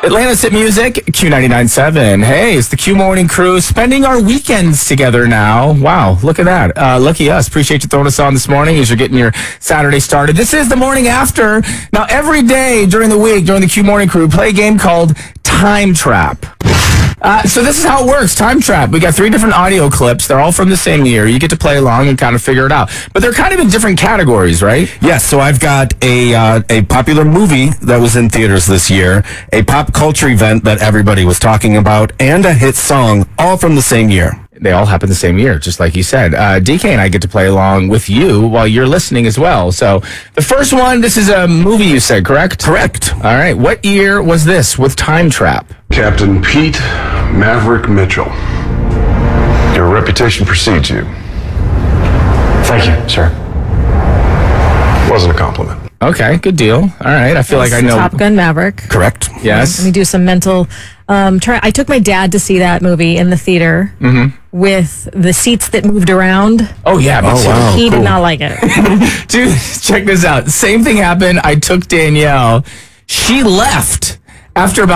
Atlantis at Music, Q99.7. Hey, it's the Q Morning Crew spending our weekends together now. Wow, look at that. Lucky us. Appreciate you throwing us on this morning as you're getting your Saturday started. This is the morning after. Now, every day during the week, during the Q Morning Crew, play a game called Time Trap. So this is how it works, Time Trap. We got 3 different audio clips. They're all from the same year. You get to play along and kind of figure it out. But they're kind of in different categories, right? Yes, so I've got a popular movie that was in theaters this year, a pop culture event that everybody was talking about, and a hit song, all from the same year. They all happen the same year, just like you said. DK and I get to play along with you while you're listening as well. So the first one, this is a movie you said, correct? Correct. All right. What year was this with Time Trap? Captain Pete Maverick Mitchell. Your reputation precedes you. Thank you, sir. Wasn't a compliment. Okay, good deal. All right. I feel like I know. Top Gun Maverick. Correct. Yes. Let me do some mental. I took my dad to see that movie in the theater with the seats that moved around. Oh, yeah. Me too. wow. He did not like it. Dude, check this out. Same thing happened. I took Danielle. She left after about